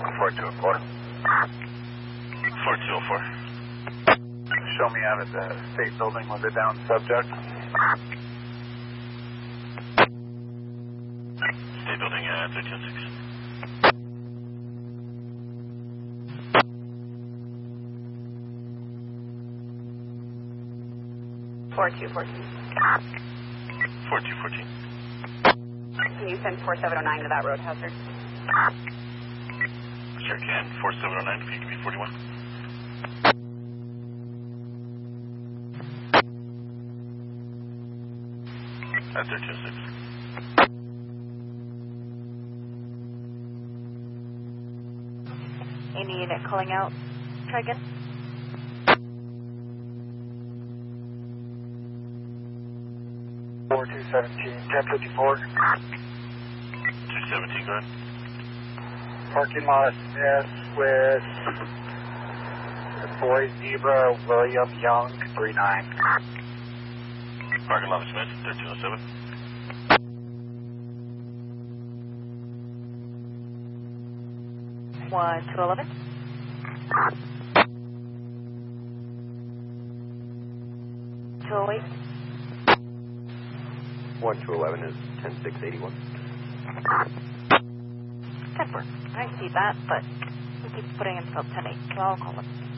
4204. 4204. Show me out at the state building with a down subject. State building, 326. Can you send 4709 to that road hazard? Sure can. 4709, if you give me 41. At 326. Any unit calling out. Try again. Four 217, 1054. 217, go ahead. Parking lot Smith with the boy Zebra, William Young, 39. Parking lot Smith, 1307. One 211. 208. 1211 is 10681. 10-4. I see that, but he keeps putting himself 10-8, so I'll call him.